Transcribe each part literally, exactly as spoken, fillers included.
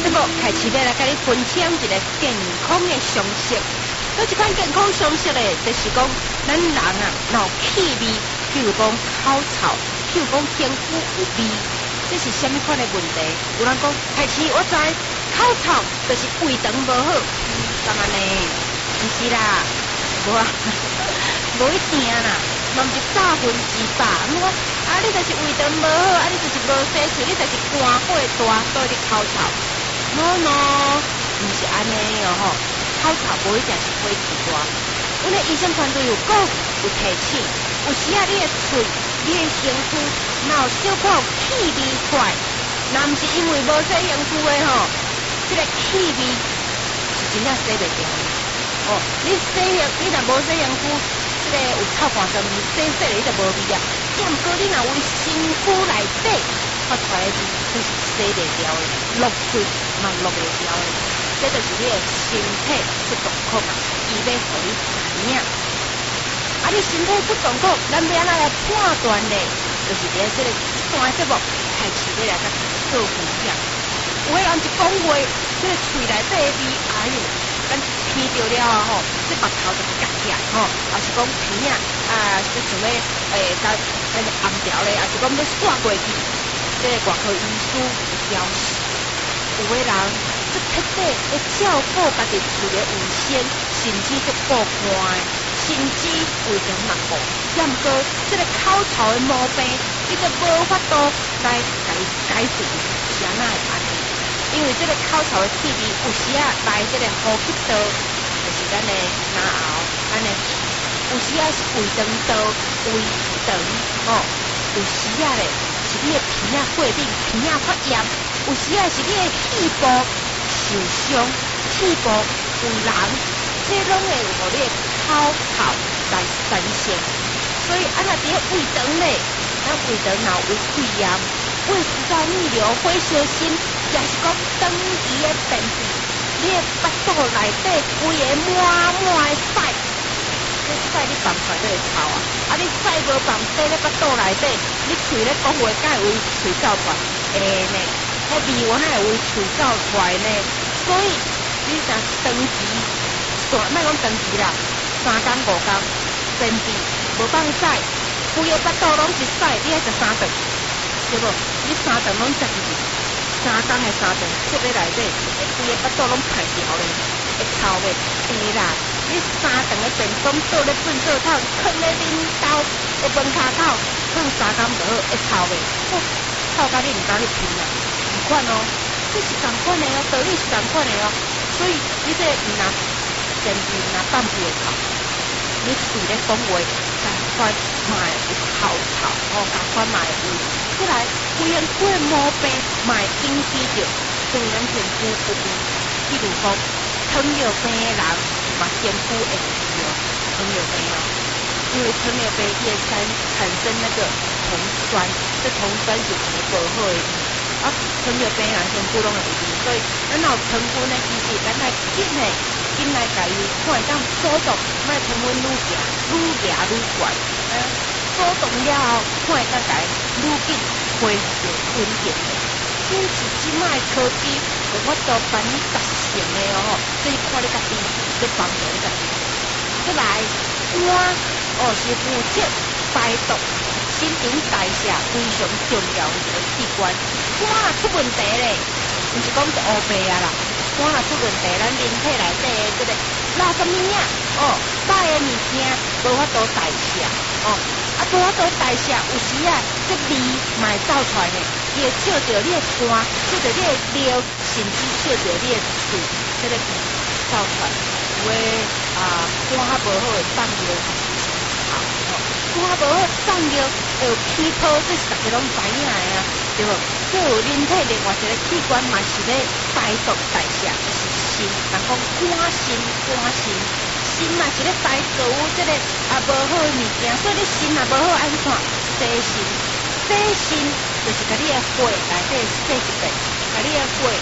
节目开始要来甲你分享一个健康的常识。有一款健康常识咧，就是讲咱人啊，若有气味，譬如讲口臭，譬如讲皮肤有味，这是什么款的问题？有人讲，开始我知口臭就是胃肠无好，干嘛呢？不是啦，无啊，无一定啦，嘛毋是百分之百。我讲啊，你就是胃肠无好，啊，你就是无洗喙，你就是肝火大，所以你口臭。no no， 毋是安尼哦吼，口臭无一定是火气大。阮的医生团队有讲，有提醒，有时啊，你的喙、你的身躯，若有小可有气味出来，若毋是因为无洗身躯的吼，这个气味是真正洗袂掉的。哦，你洗身，你若无洗身躯，这个有臭汗状，你洗洗你就无味啊。只毋过你若为身躯内底发出来的味，就是洗袂掉的，落水嘛落袂掉的。这就是你的身体出状况啊，伊要互你知影。啊，你身体出状况，咱要安怎来判断呢？就是伫这个这段节目开始要来甲做分享。有个人一讲话，这个喙内底的味，哎呦，咱闻到了啊吼，这目头就夹起来吼，也是讲鼻啊啊，是想要诶，甲那个暗条咧，也是讲要刷过去。这个外科医师有表示，有个人足彻底会照顾家己厝的卫生，甚至足顾肝的，甚至胃肠嘛顾。也毋过，这个口臭的毛病，你就无法度来甲伊改善，是安那会安尼？因为这个口臭的气味，有时啊来这个呼吸道，就是咱的咽喉，咱的气；有时啊是胃肠道、胃肠，哦，有时啊咧是你的鼻啊过敏、鼻啊发炎，有时啊是你的气部受伤、气部有脓，这拢会有互你的口臭来产生。所以啊，若伫个胃肠咧，咱胃肠若有溃疡，胃食道逆流、火烧心，也是讲长期的便秘，你的腹肚内底规个满满的屎，这屎你放出来都会臭啊！啊，你屎无放在咧腹肚内底，你喙咧讲话，敢会为喙走出来？会呢，迄味我哪会为喙走出来呢？所以你若长期，莫讲长期啦，三工五工便秘。无放屎，规个腹肚拢是屎，你爱食三顿，对无？你三顿拢食进去，三工的三顿，食咧内底，规个腹肚拢排掉咧，会臭袂？会啦！你三顿的便当倒咧粪倒桶，放咧恁兜的门骹口，放三工就好，会臭袂？哦，臭甲你毋敢去闻啊！同款哦，这是同款的哦，道理是同款的哦。所以你这毋若便秘，毋若放屁会臭。你嘴咧讲话，赶快嘛会有口臭，哦，赶快嘛会有。再来，规身躯的毛病嘛会引起着对咱身躯不利。譬如讲，糖尿病的人嘛，身躯会有糖尿病哦，因为糖尿病也产产生那个酮酸，这酮酸是有不好的。啊，糖尿病人身躯拢会有利，所以咱若有糖分的其实咱来紧诶。紧来家己看会当阻挡，莫糖分愈行愈行愈怪，呃，阻挡了后，看会当家愈紧恢复稳定。因此，即卖科技有法度帮你达成的哦，这是看你家己，要帮助你家己。再来，肝哦是负责排毒、新陈代谢非常重要的一个器官。肝若出问题咧，毋是讲是乌白啊啦。肝若出问题，咱人体内底的这个垃圾物啊，哦，歹的物件无法度代谢，哦，啊无法度代谢，有时啊，这味嘛会走出来呢，伊会烧着你的肝，烧着你的尿，甚至烧着你的喙，这个味走出来，有诶啊，肝较无好会放尿，好，哦，肝无好放尿会有气泡，这是大家拢知影的啊，对无？还有人体另外一个器官嘛是咧排毒代谢，就是心。人讲肝心，肝心，心嘛是咧排除这个啊无好的物件，所以你心若无好，爱去看洗心。洗心就是甲你的血内底洗一遍，甲你的血诶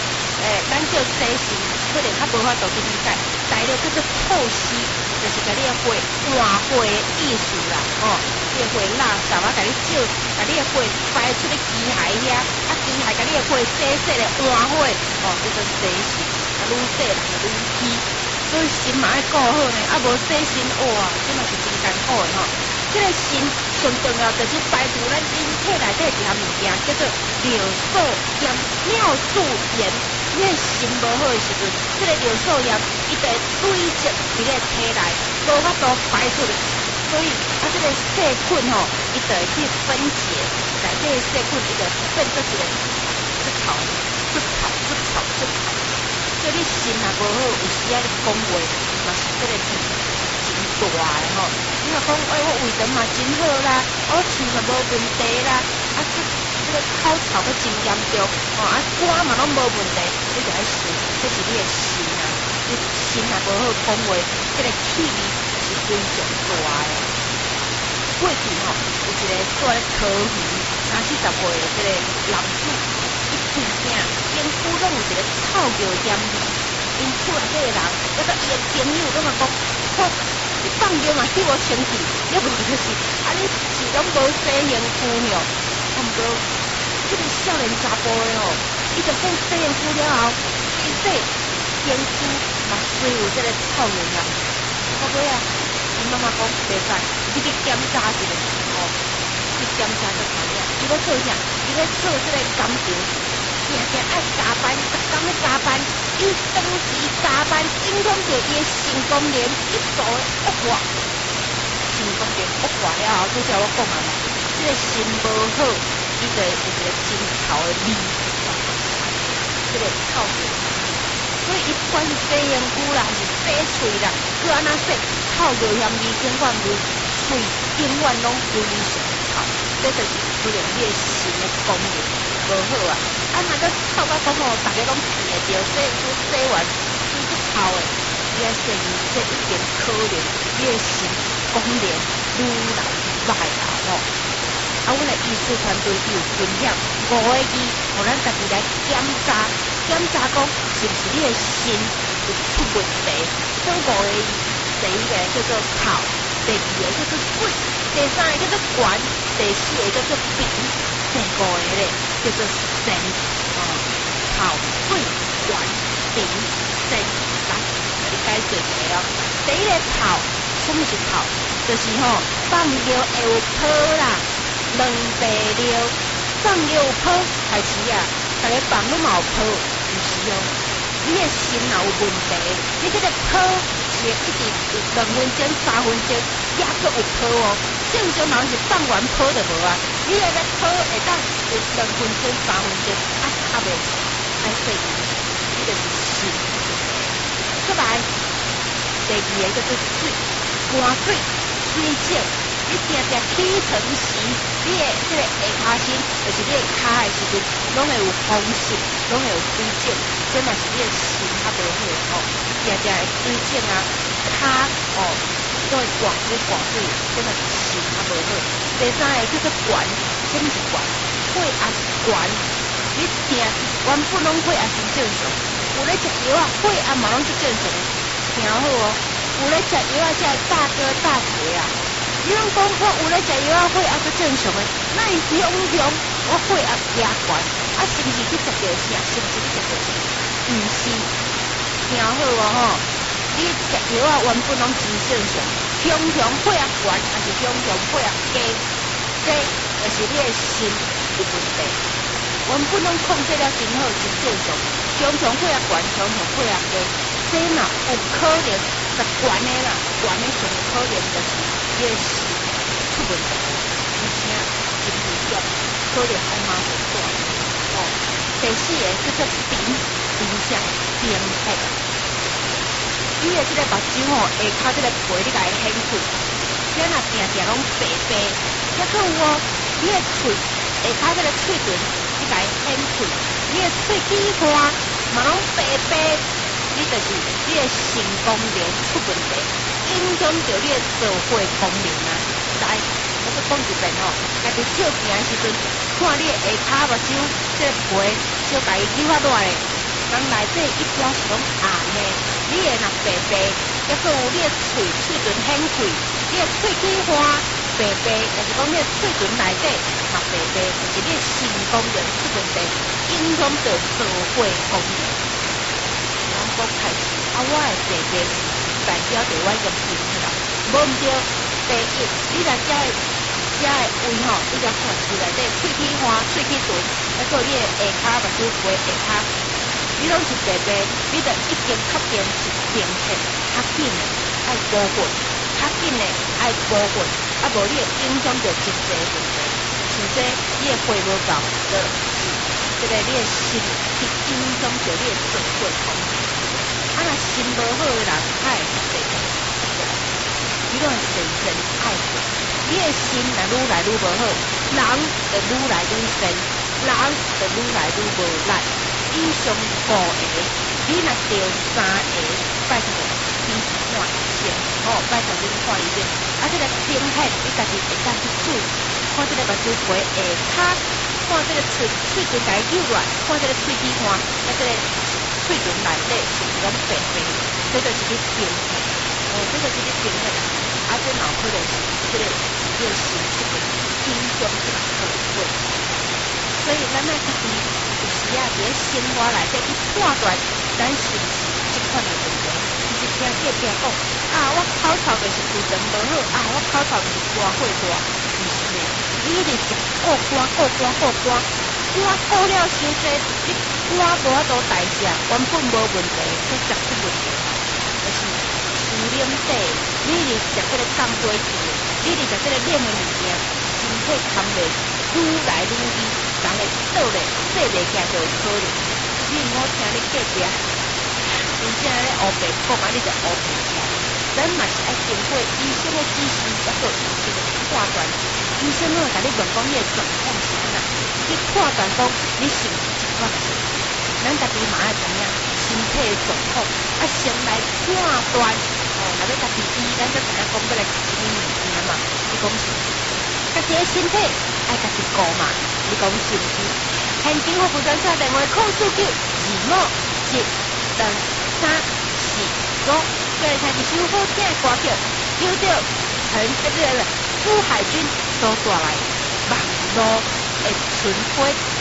诶，咱叫洗心，可能较无法度去理解。第二叫做透析，就是甲你的血换血的意思啦，哦，你的血垃圾啊，甲你照，甲你的血排出去机械遐，啊，机械甲你的血洗洗的换血，哦，叫做洗心，啊，愈洗就愈起。所以心嘛要顾好呢，啊无洗心哇，这嘛是真艰苦的吼。这个心上重要就是排除咱人体内底一项物件，叫做尿素盐、尿素盐。你个心无好的时阵，这个尿素盐伊就会累积伫个体内，无法度排出去。所以啊，这个细菌吼，伊就会去分解，内底的细菌伊就变做一个出草、出草、出草、出草。所以你心若无好，有时啊你讲话嘛是这个真真大的吼。你若讲哎，我胃肠嘛真好啦，我肠嘛无问题啦，啊这这个口臭都真严重，哦啊肝嘛拢无问题，你就爱想，这是你的心啊。你心若无好讲话，这个气味是非常大的。过去吼有一个住咧桃园三四十岁的这个男子。伊厝囝因夫拢有一个臭尿嫌味，因厝内底的人，抑个伊的朋友拢嘛讲，吼，你放尿嘛替我清气，要不就是啊你是拢无洗身躯尿，啊毋过这个少年查甫的吼，伊就讲洗身躯了后，其实身躯嘛虽有这个臭尿嫌味，到尾啊，伊妈妈讲袂使，你去检查一下，哦。去检查就知影，伊要做啥？伊要做这个工程，定定爱加班，逐工要加班。伊长期加班，影响到伊的肾功能，一度的恶化。肾功能恶化了后，拄则我讲啊嘛，这个肾无好，伊就会有一个真臭的味，这个臭味。所以伊不管是洗身躯啦，还是洗喙啦，佮安那洗，臭尿嫌味永远有喙，永远拢非常臭。这就是可能你的心的功能无好啊！啊，那个臭到讲吼，大家拢闻会着，洗躯洗完水足臭的，你爱洗面，这一定可能你的心功能愈来愈歹啦吼。啊，阮的医师团队有分享五个字，互咱家己来检查，检查讲是不是你的心有出问题。这五个字，第一个叫做臭，第二个叫做水，第三个叫做管，第四个叫做鼻，第五个咧叫做肾。哦，臭、水、管、鼻、肾，来，我哋解释一下哦。第一个臭，什么是臭？就是吼放尿会有泡啦，两白尿，放尿有泡，还是啊，大家放拢嘛有泡，唔是哦。你的心若有问题，你这个泡是一直有两分钟、三分钟，也阁有泡哦。正常人是放完泡就无啊，你那个泡会当有两分钟、三分钟，啊，啊袂爱洗干净，这就是心。再来，第二个叫做水，汗水、水肿，你定定起床时，你的这个下骹身，就是你的骹的时阵，拢会有风湿，拢会有水肿，这嘛是你的心较无好哦，定定会水肿啊，骹哦。都会刮水刮水，这嘛是心较无好。第三个叫做管，什么是管？血压是管，你听原本拢血压是正常，有咧食药啊，血压嘛拢是正常的，听好哦。有咧食药啊，才会大哥大姐啊。你拢讲我有咧食药啊，血压是正常的，那你雄雄我血压加悬，啊是不是去食着啥？是不是去食着啥？毋是，听好哦吼。你食药啊，原本拢真正常，雄雄血压悬，还是雄雄血压低，这就是你的心有问题。原本拢控制了真好，真正常，雄雄血压悬，雄雄血压低，这嘛有可能是悬的啦，悬的上可能就是你的心出问题，而且真危险，可能还蛮很大。哦，第四个叫做鼻，鼻上冰黑。你的这个目睭吼，下骹这个皮你甲伊掀开，咱若定定拢白白，还佫有哦，你的喙下骹这个喙唇你甲伊掀开，你的喙齿花嘛拢白白，你就是你的肾功能出问题，影响到你的造血功能啊。来，我再讲一遍吼，家己照镜的时阵，看你的下骹目睭这个皮，小甲伊扭啊落来。若人内底一般是讲红的，你的若白白，抑个有你的喙喙唇显开，你的喙齿花白白，也是讲你的喙唇内底嘛白白，就是你的肾功能出问题，影响到做血功能。咱讲开始，啊，我的白白代表着我用心啦，无毋对。第一，你来遮的遮的胃吼，你要看住内底喙齿花、喙齿唇，还有你的下骹目睭背下骹，你拢是白白，你着已经确定是病态，较紧的爱保护，较紧的爱保护，啊无你会影响到真济问题，像说你的血无够，就是这个你的心去影响到你的做血功能。啊，若心无好的人，爱白白。你拢全身爱护，你的心若愈来愈无好，人就愈来愈善，人就愈来愈无力。以上五个，你若着三个，拜托先去看医生，吼、哦，拜托你去看医生。啊，这个整体你家己会当去注意，看这个目睭皮下骹，看这个喙喙唇家己扭软，看这个喙齿看，啊，这个喙唇内底是不是讲白白，这就是你病态，哦，这就是你病态。啊，这脑壳的这个这个形式的影响这个社会，所以咱爱家己有时啊，伫咧生活内底去判断，咱是不是这款的问题。其实听隔壁讲，啊，我口臭就是胃肠无好，啊，我口臭就是肝火大，毋是的，你一定是顾肝、顾肝、顾肝，肝顾了伤济，你肝无法度代谢，原本无问题，却食出问题，就是。有冷底，你是食这个降火气，你是食这个冷的物件，身体扛袂愈来愈低，人会倒咧，坐袂起来就有可能。你毋好听你隔壁，真正咧乌白讲啊，你就乌白听。咱嘛是爱经过医生的指示，抑个这个判断，医生拢会甲你问讲你的状况是安怎，去判断讲你是毋是这款的。咱家己嘛爱知影身体的状况，啊先来判断。哦，若要家己医，咱才知影讲要来食什么物件嘛。你讲是毋是？家己的身体爱家己顾嘛。你讲是毋是？现警服务专车电话控诉九二五一两三四五，再来听一首好听的歌曲，叫做陈这个朱海军所带来《网络的春晖》。